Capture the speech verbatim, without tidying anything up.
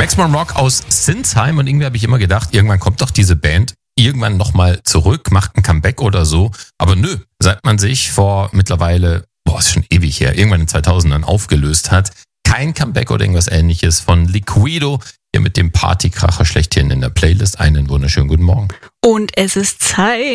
Maximum Rock aus Sinsheim und irgendwie habe ich immer gedacht, irgendwann kommt doch diese Band irgendwann nochmal zurück, macht ein Comeback oder so. Aber nö, seit man sich vor mittlerweile, boah, ist schon ewig her, irgendwann in zweitausendern aufgelöst hat, kein Comeback oder irgendwas ähnliches von Liquido, hier mit dem Partykracher schlechthin in der Playlist. Einen wunderschönen guten Morgen. Und es ist Zeit